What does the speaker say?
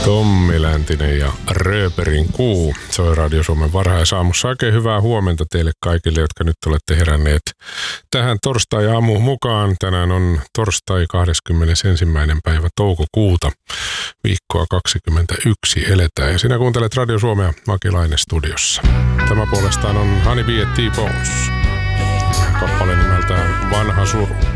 Tommi Läntinen ja Rööperin kuu soi Radio Suomen varhaisaamussa. Oikein hyvää huomenta teille kaikille, jotka nyt olette heränneet tähän torstai-aamuun mukaan. Tänään on torstai 21. päivä toukokuuta. Viikkoa 21 eletään. Ja sinä kuuntelet Radio Suomea Makilainen studiossa. Tämä puolestaan on Honey Bee & T-Bones. Kappale nimeltään Vanha suru.